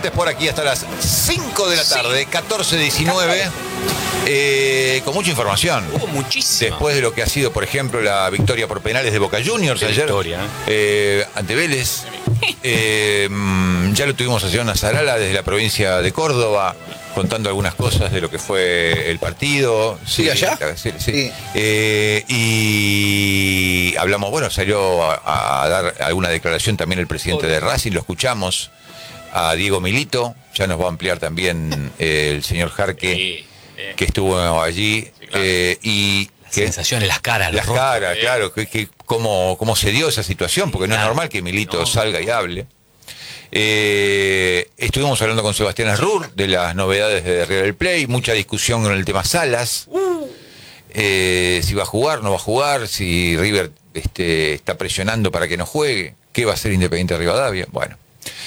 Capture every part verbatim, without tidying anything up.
Deportes por aquí hasta las cinco de la tarde, catorce diecinueve. Eh, con mucha información. Hubo muchísimo. Después de lo que ha sido, por ejemplo, la victoria por penales de Boca Juniors Qué ayer. victoria, eh, ante Vélez. Eh, ya lo tuvimos a señor Nazarala desde la provincia de Córdoba, contando algunas cosas de lo que fue el partido. ¿Sí, allá? Sí, sí. Sí. Eh, y hablamos, bueno, salió a, a dar alguna declaración también el presidente de Racing, lo escuchamos, a Diego Milito, ya nos va a ampliar también eh, el señor Jarque, Sí, eh. que estuvo allí, Sí, claro. eh, y Las que, sensaciones, las caras, las los rostros. caras, Eh. claro, que, que cómo, cómo se dio esa situación, porque no Claro. es normal que Milito No. salga y hable. Eh, estuvimos hablando con Sebastián Arrur de las novedades de River Plate, mucha discusión con el tema Salas, eh, si va a jugar, no va a jugar, si River este, está presionando para que no juegue, qué va a hacer Independiente de Rivadavia. Bueno,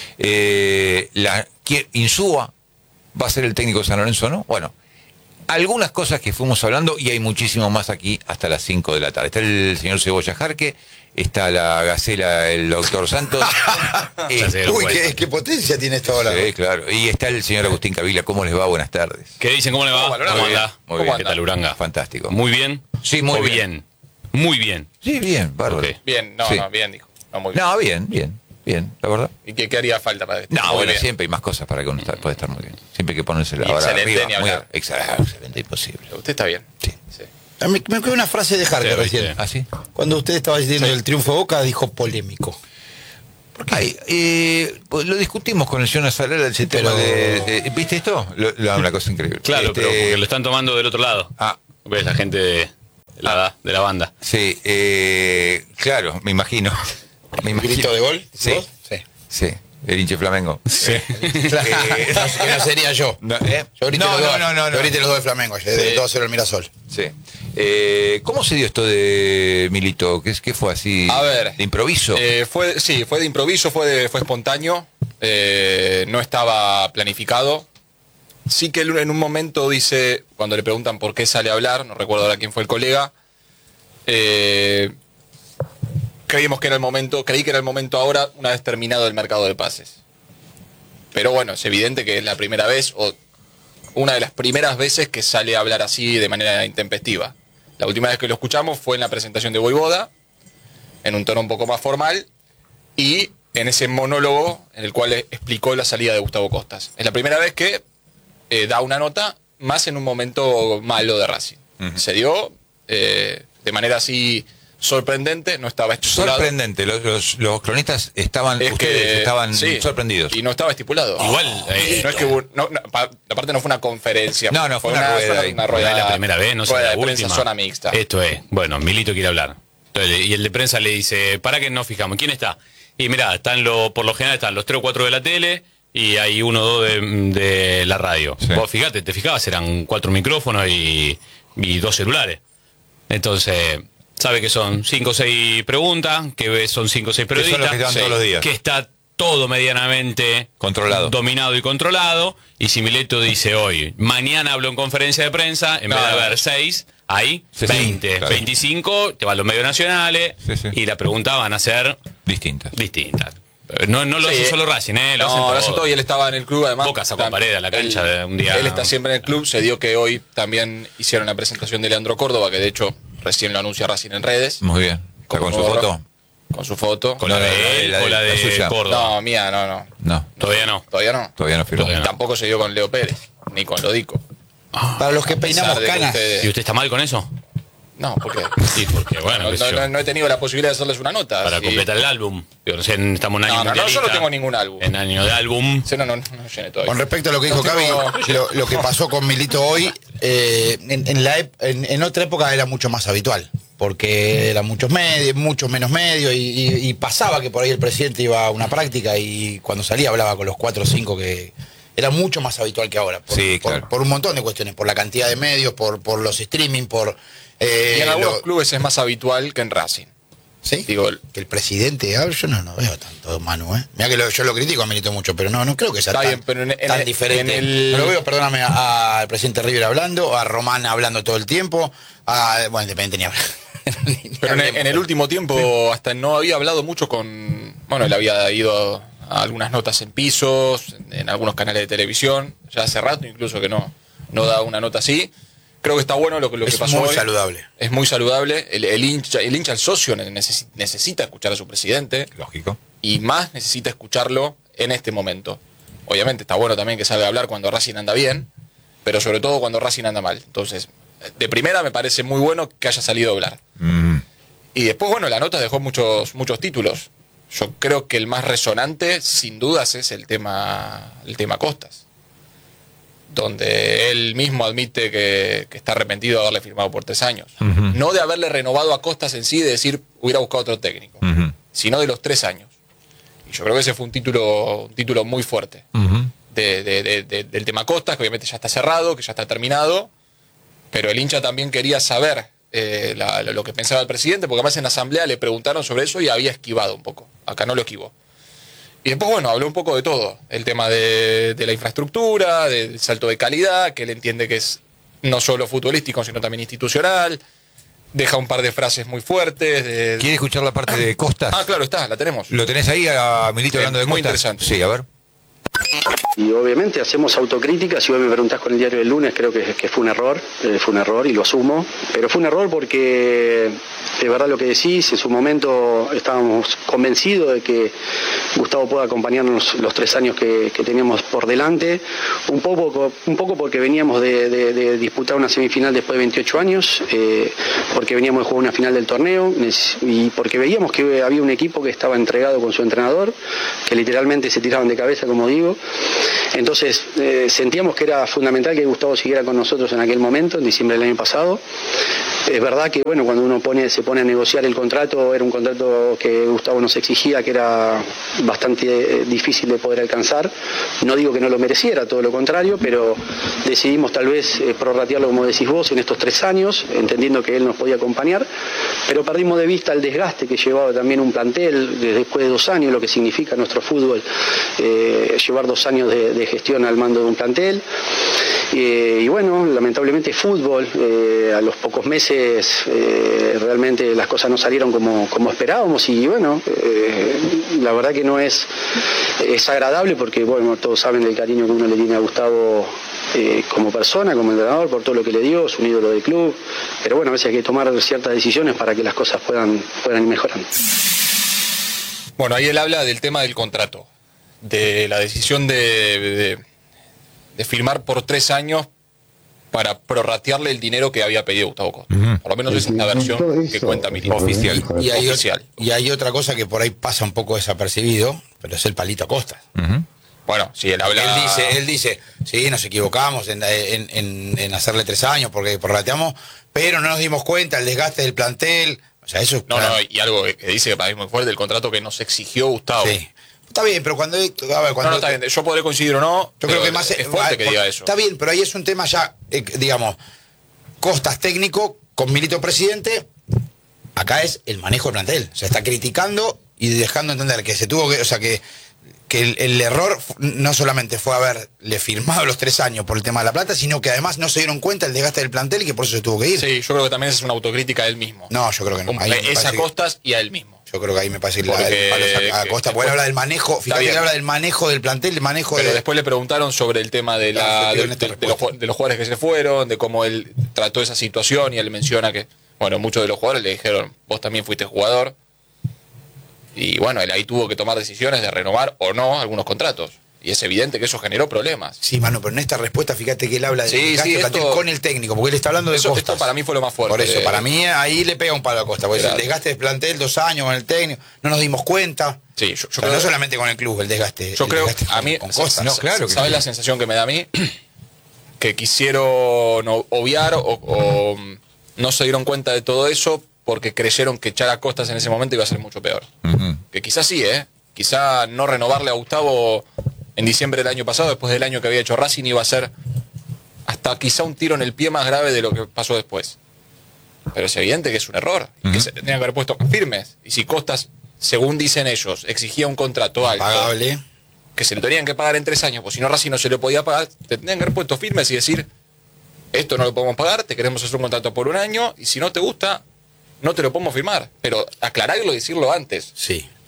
eh, la, Insúa va a ser el técnico de San Lorenzo, ¿no? Bueno, algunas cosas que fuimos hablando y hay muchísimo más aquí hasta las cinco de la tarde. Está el señor Cebolla Jarque, está la Gacela, el doctor Santos. eh, Ya se dieron Uy, cuenta. qué, qué potencia tiene esto ahora. sí, claro. Y está el señor Agustín Cavila. ¿Cómo les va? Buenas tardes. ¿Qué dicen? ¿Cómo le va? ¿Cómo valorás? ¿Cómo Muy bien. anda? Muy bien. ¿Qué tal, Uranga? Fantástico. ¿Muy bien? Sí, muy ¿O bien. Muy bien. Sí, bien, bárbaro. Ok. Bien, no, Sí. no, bien, dijo. No, muy bien. No, bien, bien, bien, la verdad. ¿Y qué, qué haría falta para esto? No, Muy bueno, bien. siempre hay más cosas para que uno está- pueda estar muy bien. Siempre hay que ponerse la Y vara excelente, arriba. ni Muy hablar. excelente, excelente, imposible. Usted está bien. Sí. Sí. A mí me quedó una frase de Jarque Sí, recién. viste. ¿Ah, sí? Cuando usted estaba diciendo el triunfo de Boca, dijo polémico. Ay, eh, pues lo discutimos con el señor Nazarela, ese tema Pero- de, de- ¿viste esto? Lo- lo- una cosa increíble. Claro, Este, pero porque lo están tomando del otro lado. Ah, ¿Ves? La gente de la, de la banda. sí, eh, claro, me imagino. Me imagino. ¿Grito de gol? Sí. ¿Vos? Sí. Sí, el hinche Flamengo. Sí. Claro, que no sería yo. No, ¿eh? Yo grité no, los dos. no, no, no, Yo grité no. los dos de Flamengo, ayer, de Sí. dos a cero el Mirasol. Sí. Eh, ¿Cómo se dio esto de Milito? ¿Qué, es- qué fue así? A ver. ¿De improviso? Eh, fue, sí, fue de improviso, fue, de, fue espontáneo. eh, no estaba planificado. Sí que él en un momento dice, cuando le preguntan por qué sale a hablar, no recuerdo ahora quién fue el colega, eh, creímos que era el momento, creí que era el momento ahora, una vez terminado el mercado de pases. Pero bueno, es evidente que es la primera vez, o una de las primeras veces que sale a hablar así de manera intempestiva. La última vez que lo escuchamos fue en la presentación de Voivoda, en un tono un poco más formal, y en ese monólogo en el cual explicó la salida de Gustavo Costas. Es la primera vez que eh, da una nota, más en un momento malo de Racing. Ujú. Se dio eh, de manera así sorprendente, no estaba estipulado. Sorprendente, los, los- los cronistas estaban, Es ustedes que, estaban sí, sorprendidos. Y no estaba estipulado. Igual, eh, no es que hubo- no, no, pa- aparte no fue una conferencia. No, no, fue una rueda ahí. Una No rueda, es la primera vez, no sé rueda la de prensa, última. zona mixta. Esto es, bueno, Milito quiere hablar. Entonces, y el de prensa le dice, para que nos fijamos, ¿quién está? Y mirá, están lo, por lo general están los tres o cuatro de la tele y hay uno o dos de, de la radio. Sí. Vos fíjate, te fijabas, eran cuatro micrófonos y, y dos celulares. Entonces, sabe que son cinco o seis preguntas, que son cinco o seis Que son periodistas. los que estaban Sí. todos los días. Que está todo medianamente Controlado. dominado y controlado. Y si Milito dice hoy, mañana hablo en conferencia de prensa, en vez de Claro. haber seis, hay Sí, sí, veinte, claro. veinticinco, te van los medios nacionales Sí, sí. y la pregunta van a ser Distintas. distintas. No, no lo Sí. hace solo Racing, ¿eh? Lo No, hacen lo todo. hacen todo y él estaba en el club además. Boca sacó Tam- pared a la cancha él- de un día. Él está siempre en el club, se dio que hoy también hicieron la presentación de Leandro Córdoba, que de hecho recién lo anuncia Racing en redes. Muy bien. ¿Está con su Como foto? Con su foto. Con la No, de la de- él la de- o la la de suya. Córdoba. No, mía, no, no. No, Todavía no. Todavía no. todavía no firmó. Todavía no. Tampoco se dio con Leo Pérez, ni con Lodico. Para los que peinamos pesar de que canas. ustedes- ¿Y usted está mal con eso? No, porque Sí, porque bueno, no, qué sé no- yo, no- no he tenido la posibilidad de hacerles una nota. para sí. completar el álbum. Digo, no sé, estamos en año No, no, no, yo mundialista. no tengo ningún álbum. En año de álbum. Sí, no, no, no llené todavía. Con respecto a lo que dijo No Cavi, tengo- lo, lo que pasó con Milito hoy, eh, en, en la ep- en, en otra época era mucho más habitual, porque eran muchos medios, muchos menos medios, y, y- y pasaba que por ahí el presidente iba a una práctica y cuando salía hablaba con los cuatro o cinco que era mucho más habitual que ahora, por, Sí, por- claro. por un montón de cuestiones, por la cantidad de medios, por, por los streaming, por... eh, Y en algunos lo- clubes es más habitual que en Racing. ¿Sí? Digo, que el presidente hable, yo no, no veo tanto, Manu, ¿eh? Mira que lo- yo lo critico a Milito mucho, pero no, no creo que sea Está tan, bien, pero en- en tan el- diferente. en el- No lo veo, perdóname, a- al presidente River hablando, a Román hablando todo el tiempo, a, bueno, Independiente ni hablar. Ni Pero en, hablemos. en el último tiempo hasta no había hablado mucho con... Bueno, él había ido a algunas notas en pisos, en, en algunos canales de televisión, ya hace rato incluso que no, no da una nota así. Creo que está bueno lo, lo que es pasó muy hoy. saludable. Es muy saludable. El, el, hincha, el hincha, el socio neces- necesita escuchar a su presidente. Lógico. Y más necesita escucharlo en este momento. Obviamente está bueno también que salga a hablar cuando Racing anda bien, pero sobre todo cuando Racing anda mal. Entonces, de primera me parece muy bueno que haya salido a hablar. Mm. Y después, bueno, la nota dejó muchos, muchos títulos. Yo creo que el más resonante, sin dudas, es el tema, el tema Costas, donde él mismo admite que, que está arrepentido de haberle firmado por tres años. Uh-huh. No de haberle renovado a Costas en sí, de decir hubiera buscado otro técnico, Uh-huh. sino de los tres años. Y yo creo que ese fue un título, un título muy fuerte. Uh-huh. De, de, de, de, del tema Costas, que obviamente ya está cerrado, que ya está terminado, pero el hincha también quería saber eh, la, lo que pensaba el presidente, porque además en la asamblea le preguntaron sobre eso y había esquivado un poco. Acá no lo esquivó. Y después, bueno, habló un poco de todo. El tema de, de la infraestructura, del salto de calidad, que él entiende que es no solo futbolístico, sino también institucional. Deja un par de frases muy fuertes. De... ¿Quiere escuchar la parte de Costas? Ah, claro, está, la tenemos. ¿Lo tenés ahí a Milito Sí, hablando de muy Costas? interesante. Sí, a ver. Y obviamente hacemos autocrítica. Si vos me preguntás con el diario del lunes, creo que, que fue un error, eh, fue un error y lo asumo. Pero fue un error porque, de verdad lo que decís, en su momento estábamos convencidos de que Gustavo pueda acompañarnos los tres años que, que teníamos por delante. Un poco, un poco porque veníamos de, de, de disputar una semifinal después de veintiocho años, eh, porque veníamos de jugar una final del torneo y porque veíamos que había un equipo que estaba entregado con su entrenador, que literalmente se tiraban de cabeza, como digo. Entonces eh, sentíamos que era fundamental que Gustavo siguiera con nosotros en aquel momento, en diciembre del año pasado. Es verdad que bueno, cuando uno pone, se pone a negociar el contrato, era un contrato que Gustavo nos exigía, que era bastante difícil de poder alcanzar. No digo que no lo mereciera, todo lo contrario, pero decidimos tal vez eh, prorratearlo, como decís vos, en estos tres años, entendiendo que él nos podía acompañar, pero perdimos de vista el desgaste que llevaba también un plantel después de dos años, lo que significa nuestro fútbol, eh, llevar dos años de, de gestión al mando de un plantel. Eh, y bueno, lamentablemente fútbol, eh, a los pocos meses eh, realmente las cosas no salieron como, como esperábamos y bueno, eh, la verdad que no es, es agradable porque bueno, todos saben del cariño que uno le tiene a Gustavo eh, como persona, como entrenador, por todo lo que le dio, es un ídolo del club, pero bueno, a veces hay que tomar ciertas decisiones para que las cosas puedan, puedan ir mejorando. Bueno, ahí él habla del tema del contrato, de la decisión de, de, de firmar por tres años para prorratearle el dinero que había pedido Gustavo Costa. Uh-huh. Por lo menos esa es la versión que cuenta Milito. Oficial. Y hay, Oficial. y hay otra cosa que por ahí pasa un poco desapercibido, pero es el palito a Costas. Uh-huh. Bueno, sí, él habla... Él dice, él dice, sí, nos equivocamos en, en, en, en hacerle tres años porque prorrateamos, pero no nos dimos cuenta el desgaste del plantel. O sea, eso es No, claro. no, y algo que dice que para mí es muy fuerte, el contrato que nos exigió Gustavo. Sí. Está bien, pero cuando... A ver, cuando No, no, está bien, yo podré coincidir o no, Yo creo que más es fuerte que por- diga eso. Está bien, pero ahí es un tema ya, eh, digamos, Costas técnico con Milito presidente. Acá es el manejo del plantel. Se está criticando y dejando entender que se tuvo que, o sea, que, que el, el error fu- no solamente fue haberle firmado los tres años por el tema de la plata, sino que además no se dieron cuenta del desgaste del plantel y que por eso se tuvo que ir. Sí, yo creo que también es una autocrítica a él mismo. No, yo creo que no. Un- Ahí me es parece a que- Costas y a él mismo. Yo creo que ahí me parece que la- Porque- el palo es a, a que- Costa, que porque fue- habla del manejo, fíjate bien. que habla del manejo del plantel, del manejo Pero de... después le preguntaron sobre el tema de, Claro, la, yo de, en esta de- de los, respuesta. ju- de los jugadores que se fueron, de cómo él trató esa situación y él menciona que, bueno, muchos de los jugadores le dijeron, vos también fuiste jugador. Y bueno, él ahí tuvo que tomar decisiones de renovar o no algunos contratos. Y es evidente que eso generó problemas. Sí, mano, pero en esta respuesta fíjate que él habla del Sí, desgaste sí, del plantel esto- con el técnico, porque él está hablando de Eso, Costas. esto para mí fue lo más fuerte. Por eso, de- para mí ahí le pega un palo a Costa, porque es Claro. el desgaste del plantel, dos años con el técnico, no nos dimos cuenta. Sí, yo, yo O sea, creo, no solamente con el club, el desgaste. yo el creo desgaste a mí, con Costas. no, claro que ¿sabes sí. la sensación que me da a mí? Que quisieron o- obviar o, o mm, no se dieron cuenta de todo eso porque creyeron que echar a Costas en ese momento iba a ser mucho peor. Uh-huh. Que quizás sí, ¿eh? Quizá no renovarle a Gustavo en diciembre del año pasado, después del año que había hecho Racing, iba a ser hasta quizá un tiro en el pie más grave de lo que pasó después. Pero es evidente que es un error y que Ujú. se tendrían que haber puesto firmes. Y si Costas, según dicen ellos, exigía un contrato alto, Pagable. que se lo tenían que pagar en tres años, pues si no Racing no se lo podía pagar, te tendrían que haber puesto firmes y decir, esto no lo podemos pagar, te queremos hacer un contrato por un año, y si no te gusta, no te lo podemos firmar. Pero aclararlo y decirlo antes. Sí.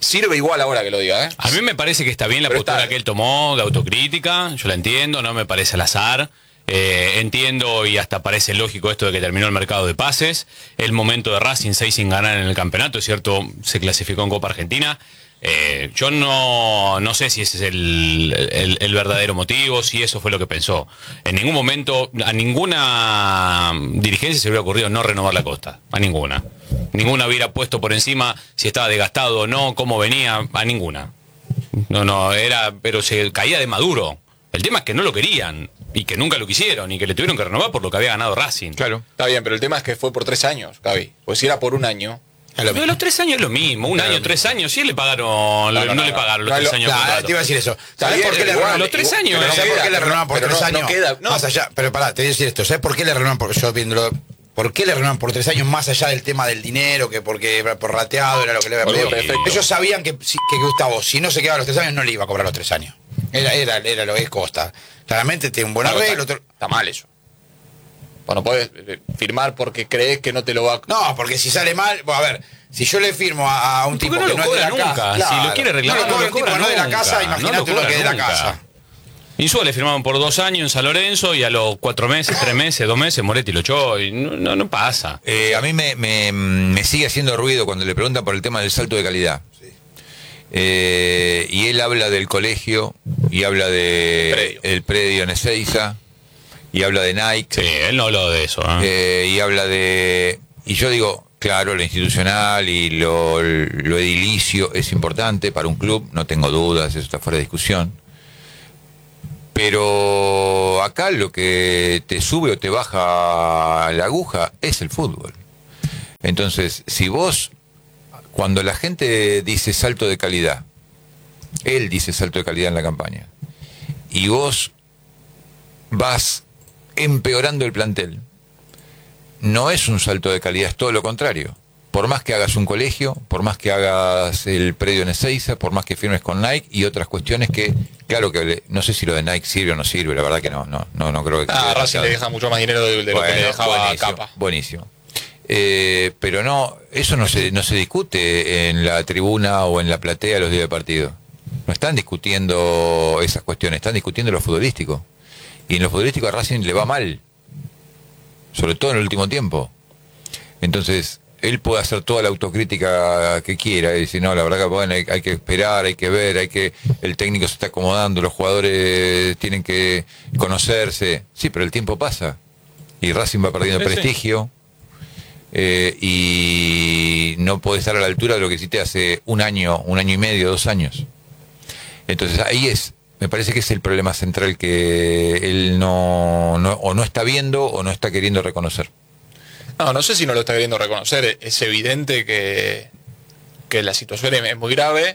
Sirve igual ahora que lo diga, ¿eh? A mí me parece que está bien la Pero postura está- que él tomó de autocrítica, yo la entiendo, no me parece al azar. Eh, entiendo y hasta parece lógico esto de que terminó el mercado de pases. El momento de Racing, seis sin ganar en el campeonato, es cierto, se clasificó en Copa Argentina. Eh, yo no, no sé si ese es el, el, el verdadero motivo, si eso fue lo que pensó. En ningún momento, a ninguna dirigencia se le hubiera ocurrido no renovar la Costa, a ninguna. Ninguna hubiera puesto por encima si estaba desgastado o no, cómo venía, a ninguna. No, no, era, pero se caía de maduro. El tema es que no lo querían y que nunca lo quisieron y que le tuvieron que renovar por lo que había ganado Racing. Claro. Está bien, pero el tema es que fue por tres años, Gaby. Pues si era por un año... Pero los tres años es lo mismo, un año, tres años, sí le pagaron, No, no, no, no, le no. pagaron los No, tres lo- años de Claro, contrato. te iba a decir eso. Está ¿Sabés bien, por qué le igual, renovan? los tres años, Pero eh. ¿sabés por qué le Pero renovan por no- tres no años? queda- no. Más allá, pero pará, te voy a decir esto. ¿Sabes por qué le renovan? Porque yo viéndolo. ¿Por qué le renovan por tres años más allá del tema del dinero? Que porque por rateado era lo que le había Bueno, pedido. perfecto. Ellos sabían que, si- que Gustavo, si no se quedaba los tres años, no le iba a cobrar los tres años. Era, era, era lo que es Costa. Claramente tiene un buen No, arreglo. está, otro- está mal eso. Bueno, puedes eh, firmar porque crees que no te lo va a... No, porque si sale mal, bueno, a ver, si yo le firmo a, a un tipo no que lo no es de la cobra nunca. casa, Si lo claro. quiere reclamar, no lo no cobra lo un tipo cobra que no es de la nunca. casa, No imagínate lo lo cobra que es de la nunca. casa. Insúa le firmaban por dos años en San Lorenzo y a los cuatro meses, tres meses, dos meses, Moretti lo echó y no, no, no pasa. Eh, a mí me, me, me sigue haciendo ruido cuando le preguntan por el tema del salto de calidad. Eh, y él habla del colegio, y habla de Predio. el predio en Ezeiza, y habla de Nike, Sí, él no habló de eso. ¿eh? eh, y habla de... Y yo digo, claro, lo institucional y lo, lo edilicio es importante para un club, no tengo dudas, eso está fuera de discusión. Pero acá lo que te sube o te baja la aguja es el fútbol. Entonces, si vos, cuando la gente dice salto de calidad, él dice salto de calidad en la campaña, y vos vas empeorando el plantel, no es un salto de calidad, es todo lo contrario. Por más que hagas un colegio, por más que hagas el predio en Ezeiza, por más que firmes con Nike y otras cuestiones que, claro que le- no sé si lo de Nike sirve o no sirve, la verdad que no, no, no, no creo que... Ah, quede Racing demasiado. le deja mucho más dinero de, de lo que le Bueno, dejaba buenísimo, Capa. Buenísimo. Eh, pero no, eso no se, no se discute en la tribuna o en la platea los días de partido. No están discutiendo esas cuestiones, están discutiendo lo futbolístico. Y en lo futbolístico a Racing le va mal, sobre todo en el último tiempo. Entonces, él puede hacer toda la autocrítica que quiera y decir, no, la verdad que bueno, hay, hay que esperar, hay que ver, hay que el técnico se está acomodando, los jugadores tienen que conocerse. Sí, pero el tiempo pasa y Racing va perdiendo Sí, sí. prestigio. Eh, y no puede estar a la altura de lo que hiciste hace un año, un año y medio, dos años. Entonces ahí es, me parece que es el problema central que él no, no o no está viendo o no está queriendo reconocer. No, no sé si no lo está queriendo reconocer. Es evidente que, que la situación es, es muy grave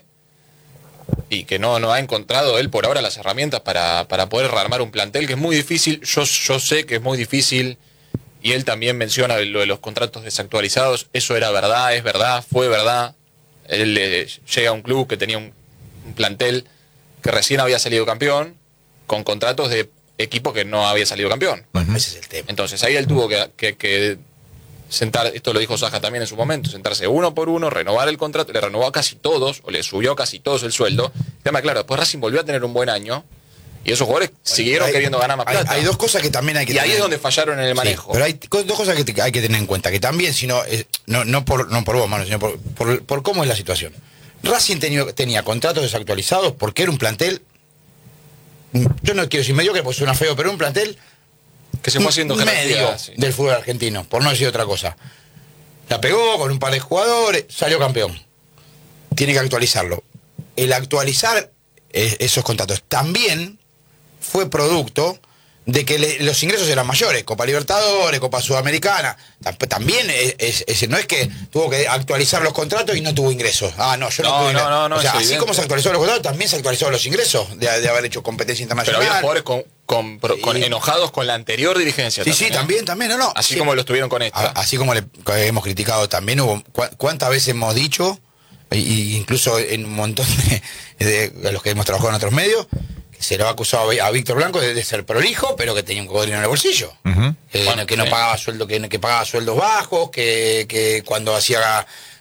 y que no, no ha encontrado él por ahora las herramientas para, para poder rearmar un plantel que es muy difícil. Yo, yo sé que es muy difícil y él también menciona lo de los contratos desactualizados. Eso era verdad, es verdad, fue verdad. Él eh, llega a un club que tenía un, un plantel que recién había salido campeón con contratos de equipo que no había salido campeón. Bueno, ese es el tema. Entonces ahí él tuvo que, que- que sentar, esto lo dijo Saja también en su momento, sentarse uno por uno, renovar el contrato, le renovó a casi todos, o le subió a casi todos el sueldo. El tema, claro, después Racing volvió a tener un buen año y esos jugadores siguieron Hay- queriendo ganar más hay- plata. Hay, dos cosas que también hay que y ahí tener. es donde fallaron en el Sí, manejo. pero hay co- dos cosas que te- hay que tener en cuenta, que también, si no, eh, no, no, por, no por vos, mano, sino por, por, por cómo es la situación. Racing tenía, tenía contratos desactualizados porque era un plantel, mm, yo no quiero decir mediocre porque suena feo, pero un plantel que se fue haciendo medio jerarquía, sí. del fútbol argentino, por no decir otra cosa. La pegó con un par de jugadores, salió campeón. Tiene que actualizarlo. El actualizar eh, esos contratos también fue producto de que le- los ingresos eran mayores. Copa Libertadores, Copa Sudamericana. Tam- También es, es- es- no es que tuvo que actualizar los contratos y no tuvo ingresos. Ah, no, yo no, No, tuve no, ingresos. no, no, O sea, es así evidente. como se actualizó los contratos, también se actualizaron los ingresos de, de haber hecho competencia Pero internacional. había jugadores con, con, pro- con Sí. enojados con la anterior dirigencia. Sí, sí, ¿eh? también, también, no, no. Así Sí. como lo estuvieron con A- esta. Así como le que hemos criticado también, hubo cua- cuántas veces hemos dicho, y- y incluso en un montón de, de- de los que hemos trabajado en otros medios, que se lo ha acusado a Ví- a Víctor Blanco de, de ser prolijo, pero que tenía un cocodrilo en el bolsillo. Ujú. Eh, Bueno, que no sí. pagaba sueldo, que, que pagaba sueldos bajos, que, que cuando hacía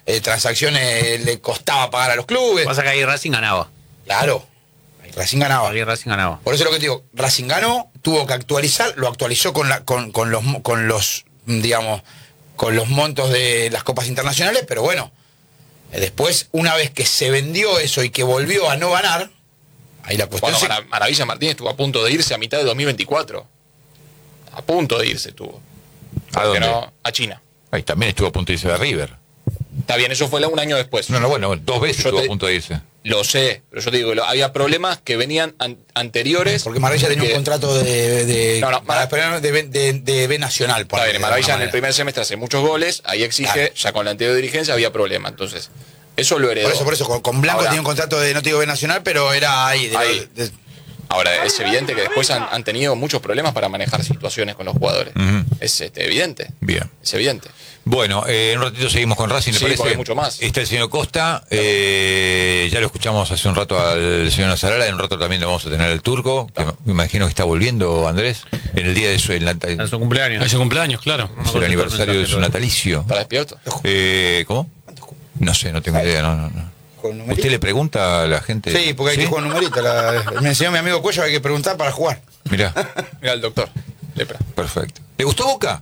eh, transacciones le costaba pagar a los clubes. Pasa que ahí Racing ganaba. Claro, Racing ganaba. Ahí Racing ganaba. Por eso es lo que te digo, Racing ganó, tuvo que actualizar, lo actualizó con, la, con, con, los, con los, digamos, con los montos de las copas internacionales, pero bueno, eh, después, una vez que se vendió eso y que volvió a no ganar, ahí la cuestión Bueno, se... Mara- Maravilla Martínez estuvo a punto de irse a mitad de dos mil veinticuatro. A punto de irse estuvo. ¿A Porque dónde? no, a China. Ahí también estuvo a punto de irse de River. Está bien, eso fue un año después. No, no, bueno, dos veces Yo estuvo te- a punto de irse. Lo sé, pero yo te digo, lo- había problemas que venían an- anteriores. Porque Maravilla tenía que- un contrato de, de, No, no, para- Mara- de, de, de B Nacional. por Está ahí, bien, de Maravilla alguna en el manera. primer semestre hace muchos goles, ahí exige, Claro. ya con la anterior dirigencia había problema. Entonces, eso lo heredó. Por eso, por eso, con, con Blanco Ahora- tenía un contrato de, no te digo B Nacional, pero era ahí. de- Ahí. de- Ahora, es evidente que después han, han tenido muchos problemas para manejar situaciones con los jugadores. Ujú. Es este, evidente. Bien. Es evidente. Bueno, eh, en un ratito seguimos con Racing, ¿le Sí, parece? porque hay mucho más. Está el señor Costa, eh, ya lo escuchamos hace un rato al señor Nazarala, en un rato también lo vamos a tener al Turco, que me imagino que está volviendo, Andrés, en el día de su, en la- En su cumpleaños. Es su cumpleaños, claro. es el aniversario de su natalicio. ¿Para despierto? Eh, ¿Cómo? No sé, no tengo idea, no, no, no. con numerito. ¿Usted le pregunta a la gente? Sí, porque hay que jugar numerito. La, me enseñó mi amigo Cuello, hay que preguntar para jugar. Mirá, Mira el doctor. Lepra. perfecto. ¿Le gustó Boca?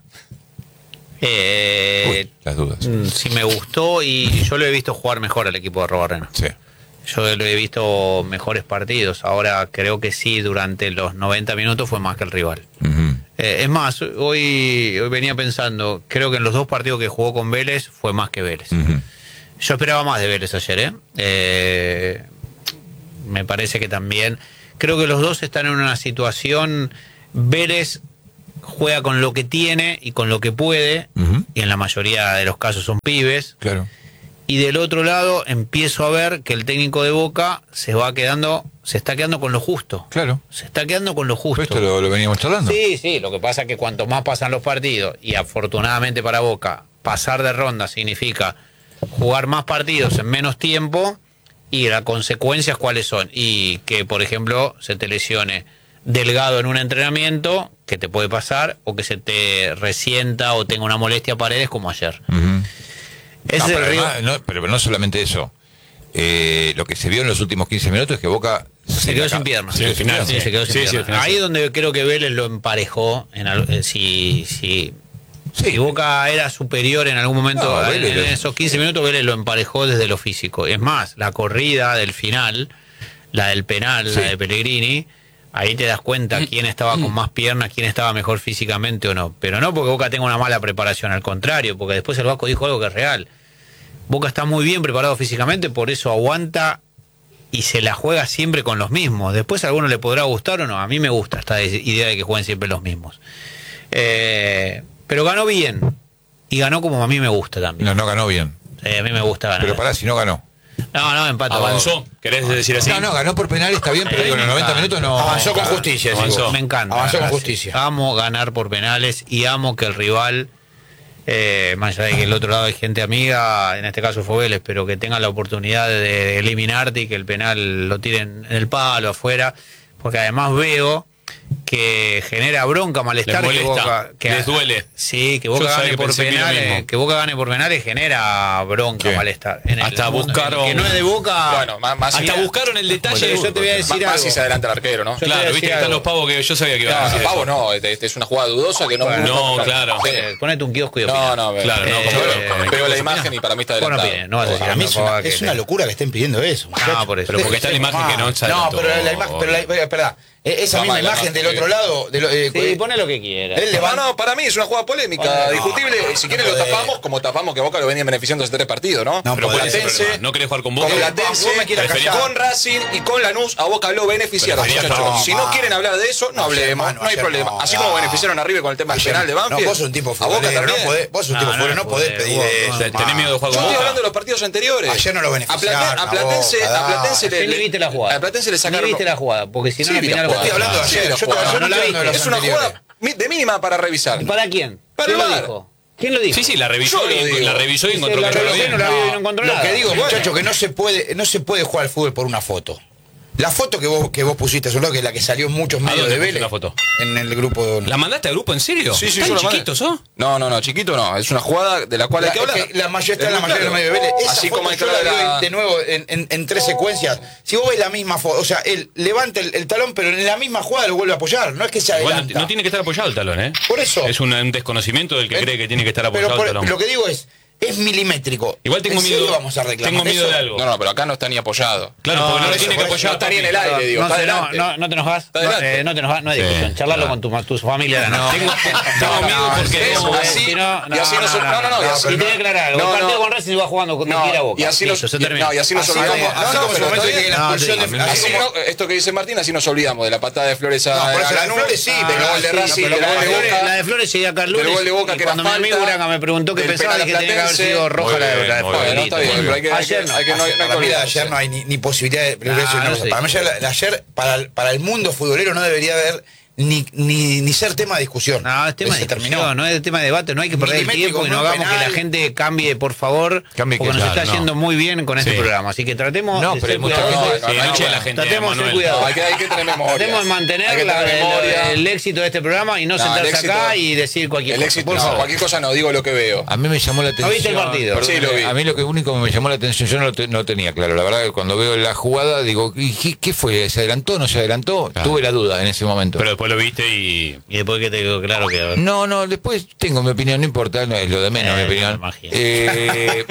Eh, Uy, las dudas. mm, sí me gustó y yo lo he visto jugar mejor al equipo de Robarrena. Sí. Yo lo he visto mejores partidos. Ahora creo que sí, durante los noventa minutos fue más que el rival. Ujú. Eh, es más, hoy, hoy venía pensando, creo que en los dos partidos que jugó con Vélez fue más que Vélez. Ujú. Yo esperaba más de Vélez ayer, ¿eh? Eh, me parece que también. Creo que los dos están en una situación. Vélez juega con lo que tiene y con lo que puede, Ujú. y en la mayoría de los casos son pibes. Claro. Y del otro lado empiezo a ver que el técnico de Boca se va quedando, se está quedando con lo justo. Claro. Se está quedando con lo justo. Esto lo, lo veníamos charlando. Sí, sí, lo que pasa es que cuanto más pasan los partidos, y afortunadamente para Boca, pasar de ronda significa jugar más partidos en menos tiempo, y las consecuencias cuáles son. Y que, por ejemplo, se te lesione Delgado en un entrenamiento, que te puede pasar, o que se te resienta o tenga una molestia a Paredes como ayer. Ujú. Ese No, es pero, el río. además, no, pero no solamente eso. Eh, lo que se vio en los últimos quince minutos es que Boca Se quedó acá- sin piernas. Sí, al final, Sí, sí. se quedó sin Sí, sí, piernas. al final, Ahí sí. es donde creo que Vélez lo emparejó. En al- eh, si, si, si Boca era superior en algún momento, No, en, Vélez en lo- esos quince minutos Vélez lo emparejó desde lo físico. Es más, la corrida del final, la del penal, Sí. la de Pellegrini, ahí te das cuenta quién estaba con más piernas, quién estaba mejor físicamente o no. Pero no porque Boca tenga una mala preparación, al contrario, porque después el Vasco dijo algo que es real. Boca está muy bien preparado físicamente, por eso aguanta y se la juega siempre con los mismos. Después a alguno le podrá gustar o no. A mí me gusta esta idea de que jueguen siempre los mismos. Eh, pero ganó bien. Y ganó como a mí me gusta también. No, no ganó bien. Eh, a mí me gusta ganar. Pero pará, si no ganó. No, no, empató. Avanzó, ¿querés decir así? No, no, ganó por penal, está bien, pero digo, en los noventa minutos no. Avanzó con justicia, Avanzó. decís vos. Me encanta. Avanzó con ganarse. justicia. Amo ganar por penales y amo que el rival, eh, más allá de que el otro lado hay gente amiga, en este caso fue Vélez, pero que tenga la oportunidad de, de eliminarte y que el penal lo tiren en el palo, afuera, porque además veo que genera bronca, malestar. Les que molesta, Boca, que les duele. Sí, que Yo Boca sabía gane que por pensé que era lo penales, mismo. que Boca gane por penales genera bronca, ¿Qué? malestar. En el Hasta mundo- buscaron- el que no es de Boca. Bueno, más, más Hasta si- buscaron el detalle. Yo te voy a decir más, más algo. si se adelanta el arquero, ¿no? Yo te voy a Claro, decir viste que están algo. los pavos que yo sabía que iban a No, decir Pavo eso. no, este, este es una jugada dudosa que no. No, claro. Sí. Eh, ponete un kiosco y No, opina. no, Claro, no, Eh, como- eh, como- veo la como- imagen y para mí está Bueno, adelantado. opine, no vas a decir Para mí es una, que es te- una locura que estén pidiendo eso, muchachos. Ah, por eso. Pero porque está la imagen que no se No, adelantó. pero la imagen, pero la, espera, esa Va misma mal la imagen imagen, del otro sí. lado, de lo- eh, Sí, eh, pone lo que quieras. él No, levanta- no, para mí es una jugada polémica, No, discutible. no, si no quieren lo podés. tapamos, como tapamos que Boca lo venía beneficiando hace tres partidos, ¿no? No Pero podés. Platense, No querés jugar con Boca. con Vos Platense, me quieras preferí- callar. con Racing y con Lanús a Boca lo beneficiaron, Pero ayer muchachos. no, si no ma. quieren hablar de eso, no Ayer, hablemos, mano, no hay ayer problema. no, Así no. como beneficiaron a River con el tema del Ayer- penal de Banfield. No, vos sos un tipo a Boca futbolero, también. no podés, vos sos un tipo No, futbolero, no, no podés no, pedir vos- eso. vos- ¿Tenés ma. miedo de jugar Yo con estoy Boca? hablando de los partidos anteriores. Ayer no lo A beneficiaron. Platen- a Platense, Boca, a Platense le, Sí, ni viste la jugada. a Platense le sacaron. Ni viste la jugada, porque si no Sí, al vi la final jugada. Estoy hablando de Sí, ayer, la yo te- jugada. yo No la estoy hablando de viste. los Es una anteriores. jugada mi- de mínima para revisar. ¿Y para quién? Para ¿Quién el lo V A R. dijo? ¿Quién lo dijo? Sí, sí, la revisó, Yo lo y, digo. la revisó y Sí, encontró la que estaba revisó y bien. no la vi, no encontró Lo nada. que digo, Bueno. muchachos, que no se puede, no se puede jugar al fútbol por una foto. La foto que vos, que vos pusiste, solo que es la que salió en muchos ¿A medios dónde de pusiste Vélez. la foto? En el grupo. ¿La mandaste al grupo en serio? Sí, sí, ¿Tan yo la mandé. chiquitos, sos? No, no, no, chiquito no. Es una jugada de la cual La, hay que hablar. es que la mayoría está Es en la muy mayoría de los claro. medios de Vélez. Esa Así foto como hay que yo la hablar de vi la- de nuevo en, en- en tres secuencias. Si vos ves la misma foto, o sea, él levanta el, el talón, pero en la misma jugada lo vuelve a apoyar. No es que se Igual adelanta. no, no tiene que estar apoyado el talón, ¿eh? Por eso. Es un, un desconocimiento del que Eh, cree que tiene que estar Pero apoyado por- el talón. lo que digo es, es milimétrico. Igual tengo ¿En serio miedo. vamos a reclamar Tengo miedo eso? de algo. No, no, pero acá no está ni apoyado. Claro, No, porque no, no, lo eso tiene que por eso apoyar. no está ni en el papi. aire, digo. no, está sé, no, adelante. no, no te enojas. Está No, adelante. eh, no te enojas, no hay Sí, discusión. Charlarlo claro. con tu, tu familia. No, Tengo, tengo miedo porque eso, no- así- si no, y así no se- no, no, no, y así- Y tiene que aclarar algo. No, El partido no. con Racing se va jugando con No, tira boca. y así nos, Listo, se y- termina. no, y así nos Así olvidamos. como, así no, como no, en su pero momento está que bien. la No, expulsión sí, de Así así como- no, esto que dice Martín, así nos olvidamos de la patada de Flores a, No, por eso a la de Lanús, Flores sí, del pero gol de sí, Racing, pero del la gol de de Flores- Boca. La de Flores seguía acá el lunes. Del gol de Boca y que cuando era mi amigo falta, Braga me preguntó qué del pensaba, penal dije que tenía que haber platense. sido roja Muy la de bien, la de muy Bueno, bien. está bien, pero hay que, hay que, Ayer no. hay que no, no hay Para que mí la de olvidarse. ayer no hay ni, ni posibilidad de, pero voy a decir Ah, una no cosa. sé. Para mí ayer, la de ayer para, el- para el mundo futbolero no debería haber ni, ni, ni ser tema de discusión. No, es tema Se de terminó. discusión, no es tema de debate, no hay que perder el Milimétrico, tiempo y no no hagamos que penal. la gente cambie, por favor, Cambie que porque nos claro, está no. yendo muy bien con este Sí. programa. Así que tratemos No, de pero ser hay mucha cuidadosos. gente- no, Sí, no, no eche no, a la gente, Tratemos de ser Manuel. cuidadosos. No, hay que, hay que tener memoria. Tratemos de Hay que mantener tener la- el, memoria. el éxito de este programa y no, No, el sentarse éxito- acá y decir cualquier El cosa. éxito, por no, favor. cualquier cosa no, digo lo que veo. A mí me llamó la atención. viste el partido? Perdón, Sí, lo vi. A mí lo que único que me llamó la atención, yo no lo, te- no tenía claro. La verdad que cuando veo la jugada digo, ¿y qué, qué fue? ¿Se adelantó? ¿No se adelantó? Claro. Tuve la duda en ese momento. Pero después lo viste y. Y después que te digo, claro que... No, no, después tengo mi opinión, no importa, no es lo de menos Eh, mi opinión. me imagino. Eh,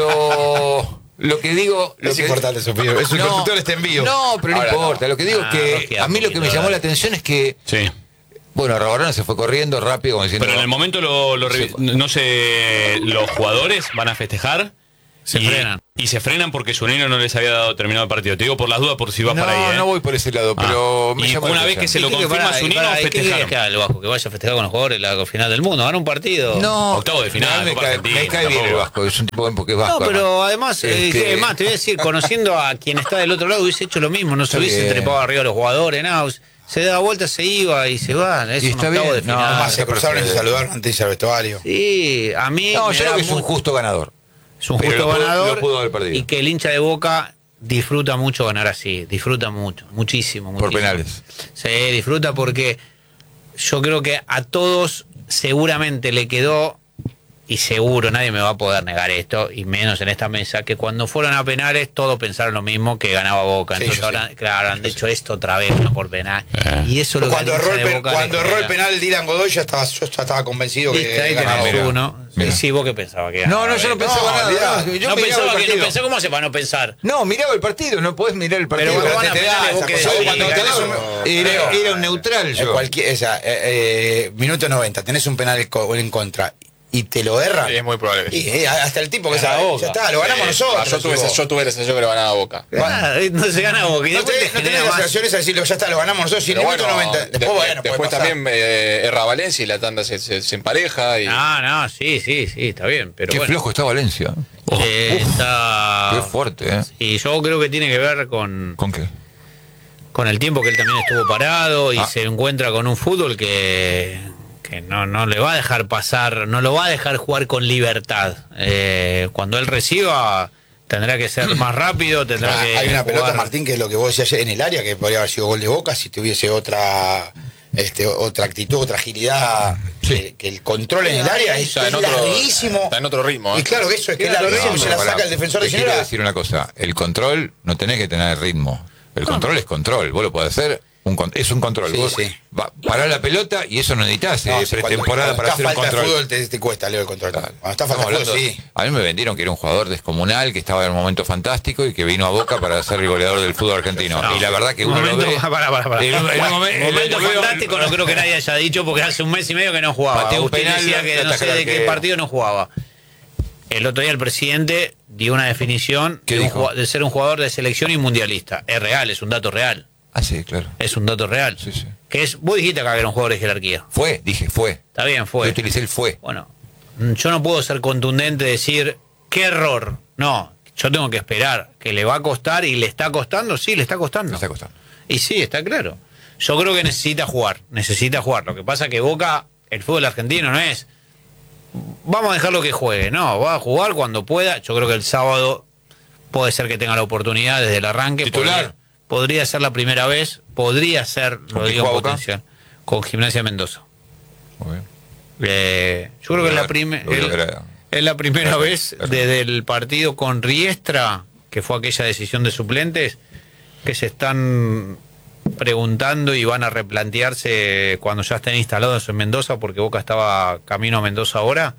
pero lo que digo... Lo Es que, importante su opinión. Es un conductor este envío. No, pero no Ahora importa. Lo que digo Ah, es que rosquea a mí un lo que me poquito, llamó la dale. atención es que, Sí. bueno, Rabarona se fue corriendo rápido, como diciendo... Pero en el momento lo, lo revi- no sé, los jugadores van a festejar. Se y, frenan. Y se frenan porque Zunino no les había dado terminado el partido. Te digo por las dudas, por si vas no, para ahí. ¿eh? no voy por ese lado, Ah. pero me Y llamó la una vez que atención. se lo ¿Qué- qué- confirma pará, Zunino, pará, ¿qué querés festejaron. que haga el Vasco? Que vaya a festejar con los jugadores la final del mundo, gana un partido. No, Octavo de final, no, me, Copa cae, Argentina, me cae bien el tampoco. Vasco, es un tipo buen porque es No, vasco. pero además, eh, Este- que- más te voy a decir, conociendo a quien está del otro lado, hubiese hecho lo mismo, no se Está hubiese bien. trepado arriba a los jugadores, nada, se da vuelta, se iba y se va, es Y un está octavo bien, de no, final. Más se cruzaron y se perfecto. saludaron antes de irse al vestuario. Sí, a mí No, me yo creo da que es un mu- justo ganador. es un pero justo lo pudo- ganador lo pudo haber perdido. y que el hincha de Boca disfruta mucho ganar así, disfruta mucho, muchísimo, Por muchísimo. penales. Sí, disfruta porque yo creo que a todos seguramente le quedó, y seguro nadie me va a poder negar esto, y menos en esta mesa, que cuando fueron a penales todos pensaron lo mismo, que ganaba Boca. Sí, Entonces yo ahora, claro, han hecho esto otra vez, no por penal. Eh. Y eso es lo que Cuando al hincha erró el, de pe- Boca le cuando erró el genera. penal Dylan Godoy, ya estaba, yo ya estaba convencido Viste, que ahí ganaba tenés Boca. uno. Mira. Sí, vos que pensabas que No, ganaba. no, yo no Eh, pensaba No, nada. mirá, Yo no miraba pensaba el que no partido. pensé, ¿cómo hace para no pensar? No, miraba el partido, no podés mirar el partido. Pero cuando van a te da penales, vos esa que cosa. decís, Cuando tenés ganó. un- Era, Leo, era un neutral en yo. cualquier, o sea, eh, eh, minuto noventa, tenés un penal co- en contra y te lo erran. Sí, es muy probable. Y, eh, hasta el tipo que Gana sabe, Boca. ya está, lo ganamos Eh, nosotros. ah, yo tuve esa, digo. yo tuve esa sensación que le ganaba a Boca. Ah, no se gana Boca. Y No después tenés, te no tenés genera las más. sensaciones a decirlo, ya está, lo ganamos nosotros. Y en Pero el minuto bueno, noventa. de- Después, de- bueno, después puede pasar. también eh, erra Valencia y la tanda se, se, se empareja. Y... No, no, sí, sí, sí, está bien. Pero Qué bueno, flojo está Valencia. eh, está. Qué fuerte, ¿eh? Y yo creo que tiene que ver con, ¿Con qué? con el tiempo que él también estuvo parado y Ah. se encuentra con un fútbol que, que no, no le va a dejar pasar, no lo va a dejar jugar con libertad. Eh, cuando él reciba, tendrá que ser más rápido, tendrá Ah, que. hay una jugar- pelota, Martín, que es lo que vos decías ayer en el área, que podría haber sido gol de Boca si tuviese otra este, otra actitud, otra agilidad. Que, que el control en el área es, Está en es otro- larguísimo. está en otro ritmo, ¿eh? Y claro que eso es que es Claro, larguísimo, no, se la Pará, saca el defensor de te quiero señora. decir una cosa. El control no tenés que tener ritmo. El control es control. Vos lo podés hacer. Un, con- es un control. Sí, Vos sí. va- parás la pelota y eso no necesitas No, eh, sí, cuando- pretemporada cuando para está hacer un falta de control. fútbol te, te cuesta, Leo, el control. Cuando está Estamos falta de fútbol, hablando- sí. A mí me vendieron que era un jugador descomunal, que estaba en un momento fantástico y que vino a Boca para ser el goleador del fútbol argentino. No. y la verdad que Un uno momento, lo ve. pará, pará, pará. En un- en un momen- momento lo veo- fantástico no creo que nadie haya dicho porque hace un mes y medio que no jugaba. Pateó un Usted penal, decía que no sé atacar de qué que- partido no jugaba. El otro día el presidente dio una definición ¿Qué de, un dijo? jugua- de ser un jugador de selección y mundialista. Es real, es un dato real. Ah, sí, claro. Es un dato real. Sí, sí. Que es, vos dijiste acá que era un jugador de jerarquía. Fue, dije, fue. Está bien, Yo fue. utilicé el fue. Bueno, yo no puedo ser contundente y decir qué error. No, yo tengo que esperar que le va a costar y le está costando. Sí, le está costando. Me está costando. Y sí, está claro. Yo creo que necesita jugar, necesita jugar. Lo que pasa que Boca, el fútbol argentino no es, vamos a dejarlo que juegue, no, va a jugar cuando pueda. Yo creo que el sábado puede ser que tenga la oportunidad desde el arranque. Titular. Puede, podría ser la primera vez, podría ser, lo ¿Con qué digo en juega Boca? potencial, con Gimnasia Mendoza. Muy bien. Eh, yo creo que es la, prime- Lo voy a el- ver. es la primera Perfecto, vez perfecto. desde el partido con Riestra, que fue aquella decisión de suplentes, que se están preguntando y van a replantearse cuando ya estén instalados en Mendoza, porque Boca estaba camino a Mendoza ahora,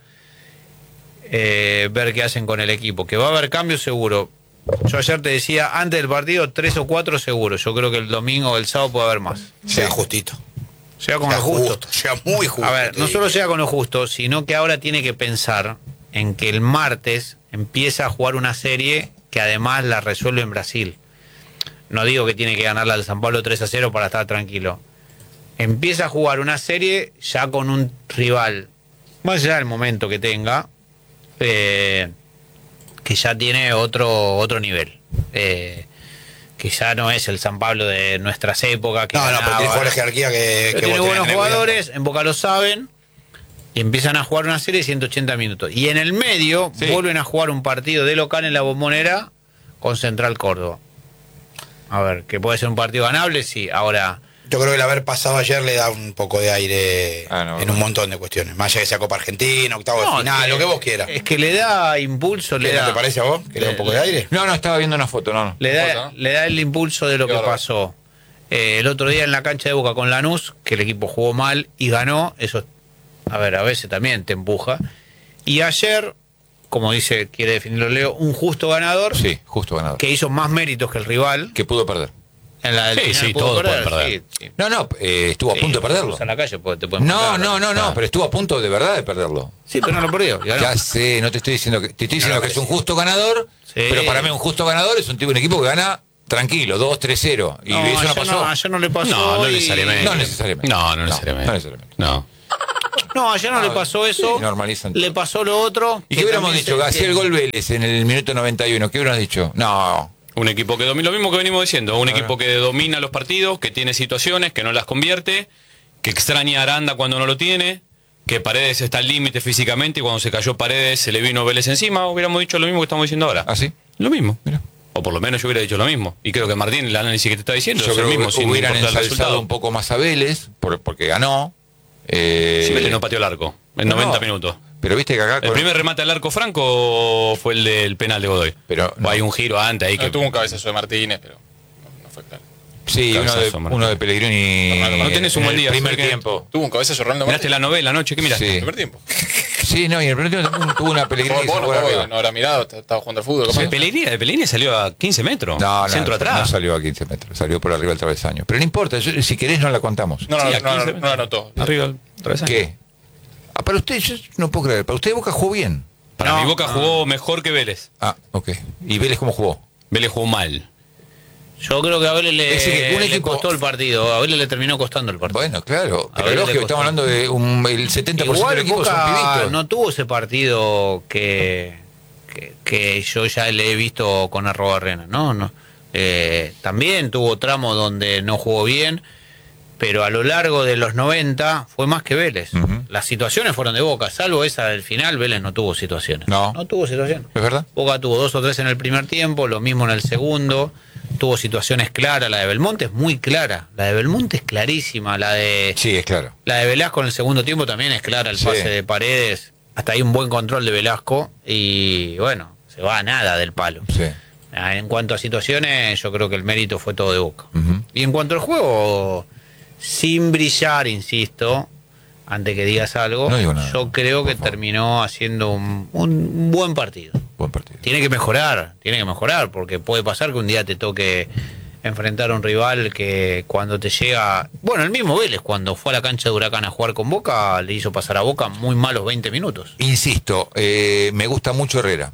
eh, ver qué hacen con el equipo. Que va a haber cambios seguro. Yo ayer te decía, antes del partido, tres o cuatro seguro. Yo creo que el domingo o el sábado puede haber más. Sea justito. Sea con Sea lo justo. justo, sea muy justo. A ver, te no digo. solo sea con lo justo, sino que ahora tiene que pensar en que el martes empieza a jugar una serie que además la resuelve en Brasil. No digo que tiene que ganarla al San Pablo tres a cero para estar tranquilo. Empieza a jugar una serie ya con un rival, más allá del momento que tenga, eh, que ya tiene otro, otro nivel. Eh, que ya no es el San Pablo de nuestras épocas. Que No, no, pero ganaba, tiene jugadores de jerarquía que, pero que tiene vos tenés buenos que tener jugadores, en Boca lo saben, y empiezan a jugar una serie de ciento ochenta minutos. Y en el medio Sí. vuelven a jugar un partido de local en la Bombonera con Central Córdoba. A ver, que puede ser un partido ganable, sí. Ahora, cuidado. Yo creo que el haber pasado ayer le da un poco de aire Ah, no, en no. un montón de cuestiones. Más allá que sea Copa Argentina, octavo no, de final, que- lo que vos quieras. Es que le da impulso, le ¿Qué, ¿No da, te parece a vos? ¿Que le da un poco de aire? No, no, estaba viendo una foto, no, no. le da, Cosa. le da el impulso de lo Qué que bárbaro. pasó. Eh, el otro día en la cancha de Boca con Lanús, que el equipo jugó mal y ganó, eso, a ver, a veces también te empuja. Y ayer, como dice, quiere definirlo Leo, un justo ganador Sí, justo ganador. que hizo más méritos que el rival. Que pudo perder. En la del Sí, final sí, pudo todos pueden perder. sí, sí. No, no, eh, estuvo a Sí, punto de perderlo. cruzan la calle, pues, te pueden No, matar. no, no, no, Ah. pero estuvo a punto de verdad de perderlo. Sí, pero no lo perdió. y ganó. Ya sé, no te estoy diciendo que te estoy diciendo No, que es un justo ganador, Sí. pero para mí un justo ganador es un tipo un equipo que gana tranquilo, dos tres cero y No, eso no ayer pasó. no, ayer no le pasó. No, no y- necesariamente. No necesariamente. No, no necesariamente. No, no necesariamente. No. No, ayer no le pasó eso. sí, normalizan Le todo. pasó lo otro. ¿Y que qué hubiéramos también dicho? se Que hacía el entiende. gol Vélez en el minuto noventa y uno. ¿Qué hubiéramos dicho? No. Un equipo que domina, lo mismo que venimos diciendo, un equipo que domina los partidos, que tiene situaciones, que no las convierte, que extraña a Aranda cuando no lo tiene, que Paredes está al límite físicamente y cuando se cayó Paredes se le vino Vélez encima, hubiéramos dicho lo mismo que estamos diciendo ahora. ¿Ah, sí? Lo mismo. Mira. O por lo menos yo hubiera dicho lo mismo. Y creo que Martín, el análisis que te está diciendo, Yo es el creo mismo, que sin hubieran importar el ensalzado resultado. un poco más a Vélez por- porque ganó. Eh, Si Vélez no pateó el arco en no, noventa no. minutos. Pero viste que acá... ¿El primer remate al arco Franco fue el del penal de Godoy? Pero O no. hay un giro antes ahí No, que... tuvo un cabezazo de Martínez, pero no, no fue claro. Sí, uno de, Cabezazo, Martín. uno de Pellegrini. No tenés un en buen el día, primer Sergio. tiempo. Tuvo un cabezazo Rolando ¿Miraste la Martínez. novela anoche? ¿Qué miraste? Sí. El primer tiempo. Sí, no, y en el primer tiempo también tuvo una Pellegrini que Vos, se vos, fue vos, arriba. no habrá mirado, estaba jugando al fútbol. capaz. De Pellegrini, de Pellegrini salió a quince metros. No, no, centro no, atrás. no salió a quince metros, salió por arriba del travesaño. Pero no importa, yo- si querés no la contamos. No, no, Sí, no, a no, quince no, no metros. lo anotó. Arriba del travesaño. ¿Qué? Ah, para usted, yo no puedo creer. Para usted Boca jugó bien. Para No, mi Boca no. jugó mejor que Vélez. Ah, ok. ¿Y Vélez cómo jugó? Vélez jugó mal. Yo creo que a Vélez le, Es decir, que un le equipo- costó el partido. A Vélez le terminó costando el partido. Bueno, claro. A Pero Vélez le lógico, costó. estamos hablando de un, el setenta por ciento Igual del equipo son Boca pibitos. no tuvo ese partido que, que, que yo ya le he visto con Arrobarrena, ¿no? no. Eh, también tuvo tramos donde no jugó bien, pero a lo largo de los noventa fue más que Vélez. Ujú. Las situaciones fueron de Boca, salvo esa del final, Vélez no tuvo situaciones. No. No tuvo situaciones. ¿Es verdad? Boca tuvo dos o tres en el primer tiempo, lo mismo en el segundo. Tuvo situaciones claras, la de Belmonte es muy clara, la de Belmonte es clarísima, la de Sí, es claro. la de Velasco en el segundo tiempo también es clara, el Sí. pase de Paredes, hasta ahí un buen control de Velasco y bueno, se va a nada del palo. Sí. Ah, En cuanto a situaciones, yo creo que el mérito fue todo de Boca. Ujú. Y en cuanto al juego, sin brillar, insisto, antes que digas algo, No digo nada, yo creo por que favor. terminó haciendo un, un buen partido. Buen partido. Tiene que mejorar, tiene que mejorar, porque puede pasar que un día te toque enfrentar a un rival que cuando te llega... Bueno, el mismo Vélez, cuando fue a la cancha de Huracán a jugar con Boca, le hizo pasar a Boca muy malos veinte minutos. Insisto, eh, me gusta mucho Herrera.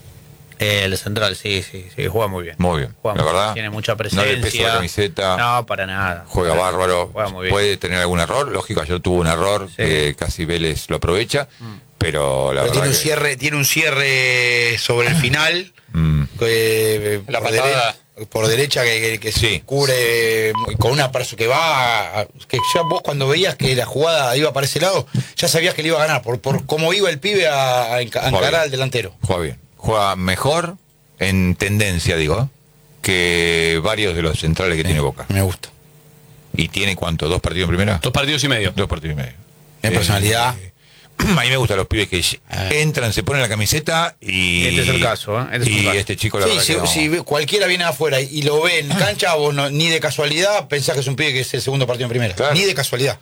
Eh, el central, sí, sí, sí, juega muy bien. Muy bien. Juega La muy bien, verdad. tiene mucha No presencia. le pesa la camiseta. No, para nada. Juega bárbaro. Juega muy bien. Puede tener algún error. Lógico, ayer tuvo un error. Sí. que casi Vélez lo aprovecha. Pero la Pero verdad. tiene un que- cierre, tiene un cierre sobre el final. Mm. que, La por, patada. dere- por derecha que, que- que Sí. se cubre con una persona que va a- que ya vos cuando veías que la jugada iba para ese lado ya sabías que le iba a ganar por, por cómo iba el pibe a, a enca- a Juega encarar bien. al delantero. Juega bien. Juega mejor en tendencia, digo, ¿eh? que varios de los centrales que tiene Boca. Me gusta. ¿Y tiene cuánto? ¿Dos partidos en primera? Dos partidos y medio. Dos partidos y medio. En personalidad. A mí me gustan los pibes que entran, se ponen la camiseta y... Este es el caso, ¿eh? Este es un y caso. este chico la Sí, verdad si, que no. si cualquiera viene afuera y lo ve en cancha, vos no, ni de casualidad pensás que es un pibe que es el segundo partido en primera. Claro. Ni de casualidad.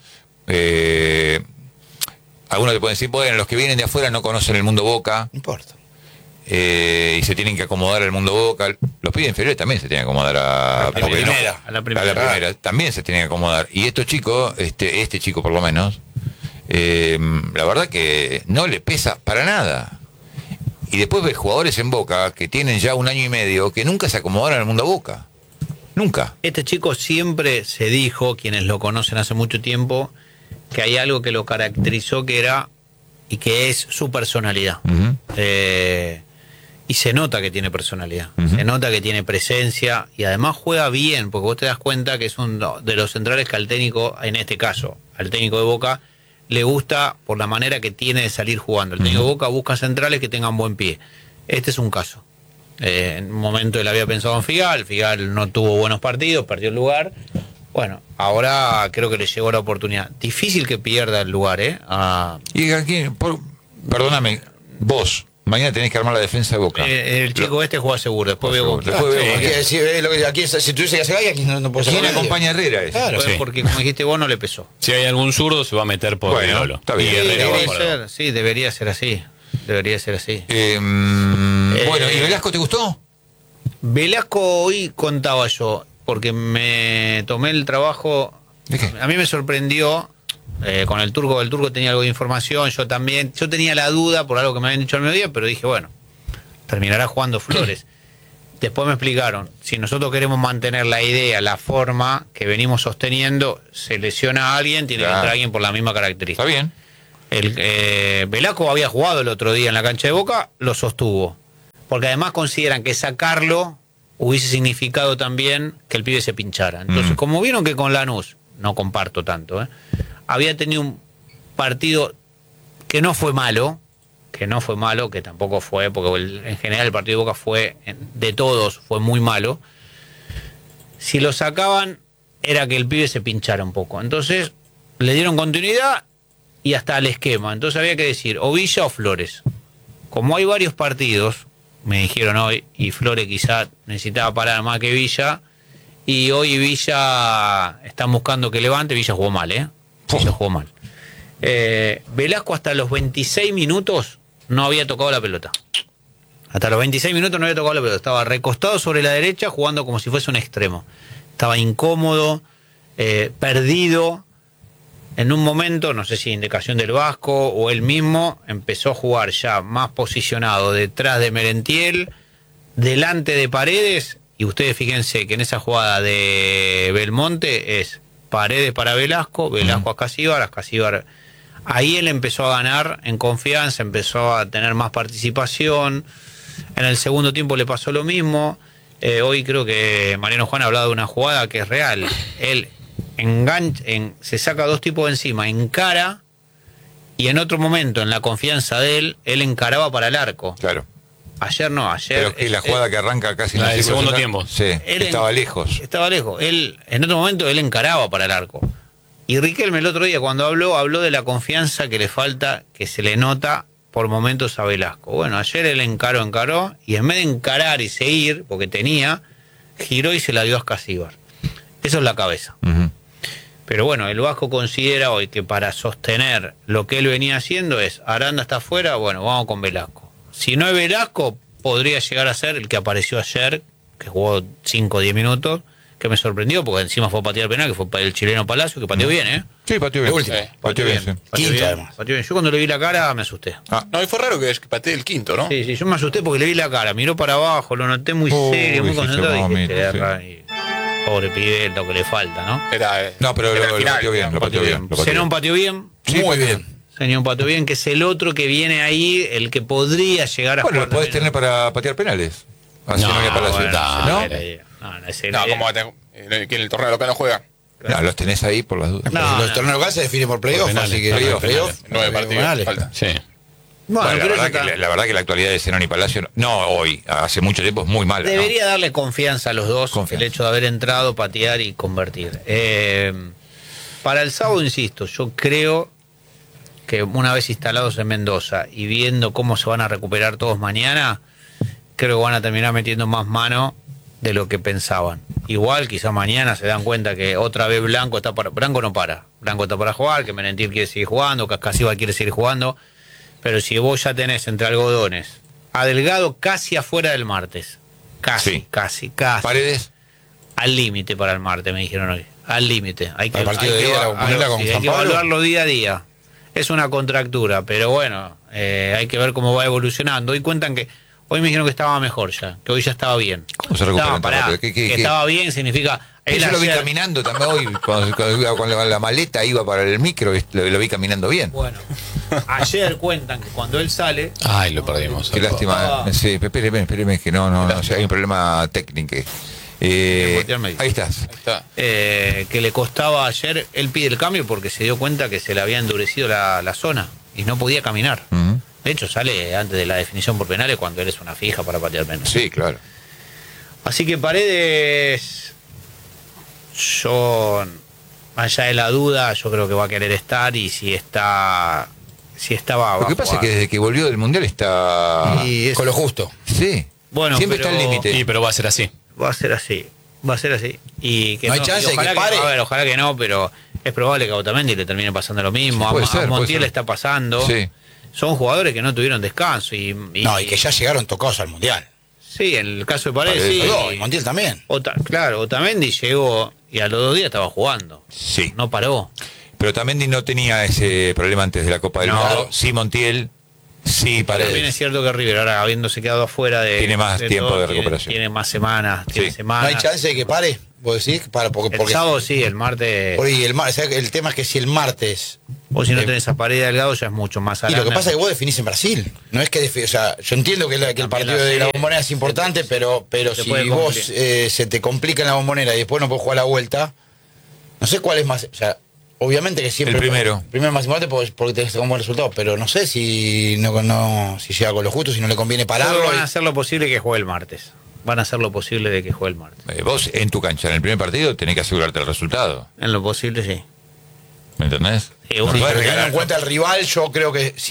Eh, algunos te pueden decir, bueno, los que vienen de afuera no conocen el mundo Boca No importa. eh, y se tienen que acomodar al mundo Boca. Los pibes inferiores también se tienen que acomodar a, A la porque no- primera. A la primera. a la primera. También se tienen que acomodar. Y estos chicos, este, este chico por lo menos, eh, la verdad que no le pesa para nada. Y después ves jugadores en Boca que tienen ya un año y medio que nunca se acomodaron al mundo Boca. Nunca. Este chico siempre se dijo, quienes lo conocen hace mucho tiempo, que hay algo que lo caracterizó que era y que es su personalidad. Ujú. Eh, y se nota que tiene personalidad, Ujú. se nota que tiene presencia y además juega bien, porque vos te das cuenta que es uno de los centrales que al técnico, en este caso, al técnico de Boca, le gusta por la manera que tiene de salir jugando. El técnico de Boca busca centrales que tengan buen pie. Este es un caso. Eh, en un momento él había pensado en Figal, Figal no tuvo buenos partidos, perdió el lugar. Bueno, ahora creo que le llegó la oportunidad. Difícil que pierda el lugar, ¿eh? Ah, Y aquí, por- perdóname, vos, mañana tenés que armar la defensa de Boca. eh, el chico este juega seguro, después veo Seguro. Boca. Después veo Sí, Boca. aquí, si, eh, lo que- aquí, si tuviese que hacer algo, aquí no, no puedo ¿Quién sacar a nadie. acompaña a Herrera? ese? Claro. Pues Sí. porque como dijiste vos no le pesó. Si hay algún zurdo, se va a meter por Bueno, Lolo. está bien. Y Herrera va Debería por el- ser, sí, debería ser así. Debería ser así. Eh, bueno, ¿y Velasco te gustó? Velasco hoy contaba yo, porque me tomé el trabajo. ¿De qué? A mí me sorprendió eh, con el turco. El turco tenía algo de información, yo también. Yo tenía la duda por algo que me habían dicho al mediodía, pero dije, bueno, terminará jugando Flores. Después me explicaron, si nosotros queremos mantener la idea, la forma que venimos sosteniendo, se lesiona a alguien, tiene Claro. que entrar alguien por la misma característica. Está bien. El, eh, Velasco había jugado el otro día en la cancha de Boca, lo sostuvo. Porque además consideran que sacarlo hubiese significado también que el pibe se pinchara. Entonces, Mm. como vieron que con Lanús, no comparto tanto, ¿eh? había tenido un partido que no fue malo, que no fue malo, que tampoco fue, porque el- en general el partido de Boca fue, en- de todos, fue muy malo. Si lo sacaban, era que el pibe se pinchara un poco. Entonces, le dieron continuidad y hasta el esquema. Entonces había que decir, o Villa o Flores. Como hay varios partidos, me dijeron hoy, y Flores quizá necesitaba parar más que Villa, y hoy Villa están buscando que levante, Villa jugó mal, ¿eh? Villa jugó mal. Eh, Velasco hasta los veintiséis minutos no había tocado la pelota. Hasta los veintiséis minutos no había tocado la pelota. Estaba recostado sobre la derecha jugando como si fuese un extremo. Estaba incómodo, eh, perdido. En un momento, no sé si indicación del Vasco o él mismo, empezó a jugar ya más posicionado detrás de Merentiel, delante de Paredes. Y ustedes fíjense que en esa jugada de Belmonte es Paredes para Velasco, Velasco a Casíbar, a Casíbar. Ahí él empezó a ganar en confianza, empezó a tener más participación. En el segundo tiempo le pasó lo mismo. Eh, hoy creo que Mariano Juan ha hablado de una jugada que es real. Él engancha, en, se saca dos tipos de encima, encara, y en otro momento, en la confianza de él, él encaraba para el arco. Claro. Ayer no, ayer... Pero que la jugada que arranca casi en La el del círculo segundo central, tiempo. Sí, Él en- estaba lejos. Estaba lejos. Él, en otro momento, él encaraba para el arco. Y Riquelme el otro día, cuando habló, habló de la confianza que le falta, que se le nota por momentos a Velasco. Bueno, ayer él encaró, encaró, y en vez de encarar y seguir, porque tenía, giró y se la dio a Casíbar. Eso es la cabeza. Ujú. Pero bueno, el Vasco considera hoy que para sostener lo que él venía haciendo es, Aranda está afuera, bueno, vamos con Velasco. Si no es Velasco, podría llegar a ser el que apareció ayer, que jugó cinco o diez minutos, que me sorprendió, porque encima fue a patear penal, que fue el chileno Palacio, que pateó bien, ¿eh? Sí, pateó bien. De última. Sí, pateó bien, sí. Pateó Quinto, bien, además. pateó bien. Yo cuando le vi la cara me asusté. Ah, No, y fue raro que que patee el quinto, ¿no? Sí, sí, yo me asusté porque le vi la cara, miró para abajo, lo noté muy Uy, serio, muy sí, concentrado, se y dije, vomita, "Este sí. erra", y pobre pibe, lo que le falta, ¿no? Era, eh, no, pero era lo, el lo final, pateó bien, lo pateó bien. lo pateó Zenón bien. pateó bien, Sí, Muy pateó bien. Zenón pateó bien, que es el otro que viene ahí, el que podría llegar a Bueno, lo jugar podés también. tener para patear penales. Así no, había Palacio. bueno, ¿No? no, era idea. No, no, ese No, era- como que en el torneo local no juega. No, los tenés ahí por las dudas. No, los no. torneos locales se definen por playoff, Por penales, así que claro, playoff, penales. playoff, Nueve partidos, penales. falta. Sí. Bueno, Bueno, la, pero verdad eso que, está- la, la verdad que la actualidad de Zenón y Palacio, no, no hoy, hace mucho tiempo es muy mala. ¿no? Debería darle confianza a los dos Confianza. el hecho de haber entrado, patear y convertir. Eh, para el sábado, insisto, yo creo que una vez instalados en Mendoza y viendo cómo se van a recuperar todos mañana, creo que van a terminar metiendo más mano de lo que pensaban. Igual quizá mañana se dan cuenta que otra vez Blanco está para... Blanco no para. Blanco está para jugar, que Merentil quiere seguir jugando, que Ascasiba quiere seguir jugando. Pero si vos ya tenés entre algodones a Delgado casi afuera del martes. Casi, Sí. casi, casi. Paredes, Al límite para el martes, me dijeron hoy. Al límite. Hay que, Al partido hay de que ida, eva- la Bombonera con sí, hay San que Pablo. evaluarlo día a día. Es una contractura, pero bueno, eh, hay que ver cómo va evolucionando. Hoy cuentan que, hoy me dijeron que estaba mejor ya, que hoy ya estaba bien. ¿Cómo se recupera Estaba, tan pará, rápido? ¿Qué- qué- que qué? estaba bien significa... él yo lo vi ayer- caminando también hoy, cuando, cuando iba con la, la maleta iba para el micro, y lo, lo vi caminando bien. Bueno, ayer cuentan que cuando él sale, Ay, lo perdimos. Qué lástima. Ah. Sí, espéreme, espéreme, que no, no, no, o sea, hay un problema técnico. Eh, voltearme. ahí estás. Ahí está. eh, que le costaba ayer, él pide el cambio porque se dio cuenta que se le había endurecido la, la zona y no podía caminar. Ujú. De hecho, sale antes de la definición por penales cuando eres una fija para patear menos. Sí, claro. Así que Paredes, yo, allá de la duda, yo creo que va a querer estar y si está, si estaba. Lo que pasa es que desde que volvió del Mundial está... Y es- Con lo justo. Sí. Bueno, Siempre pero- está al límite. Sí, pero va a ser así. va a ser así, va a ser así. Y que No hay chance y ojalá de que pare. a ver, ojalá que no, pero es probable que a Otamendi le termine pasando lo mismo. Sí, puede a, ser, a puede Montiel ser. le está pasando. Sí. Son jugadores que no tuvieron descanso y, y- No, y que ya llegaron tocados al Mundial. sí, en el caso de Paredes, Paredes, sí. No, y Montiel también. Ota- claro, Otamendi llegó y a los dos días estaba jugando. Sí. No paró. Pero también no tenía ese problema antes de la Copa del No. Mundo. Sí, Montiel. Sí, También es Paredes. cierto que River, ahora habiéndose quedado afuera de. Tiene más tiempo todo, de tiene- recuperación. Tiene, más semanas, tiene Sí. semanas. No hay chance de que pare, vos decís, para, porque, El porque, sábado sí, el martes. porque el, mar- o sea, el tema es que si el martes. O si no eh, tenés a Paredes Delgado ya es mucho más Y lo que pasa es que vos definís en Brasil. No es que defi- o sea, yo entiendo que, la- que el También partido la de la serie Bombonera es importante, pero, pero se si puede vos complicar. eh, se te complica en la Bombonera y después no podés jugar la vuelta, no sé cuál es más. O sea, obviamente que siempre. El primero. El primero es más importante porque, porque tenés un buen resultado, pero no sé si no, no si llega con lo justo, si no le conviene pararlo. van y- a hacer lo posible que juegue el martes. Van a hacer lo posible de que juegue el martes. Eh, vos en tu cancha, en el primer partido, tenés que asegurarte el resultado. En lo posible, sí. ¿Me entendés? Sí, No uno- Sí, podés pero teniendo regalar- en cuenta el rival, yo creo que si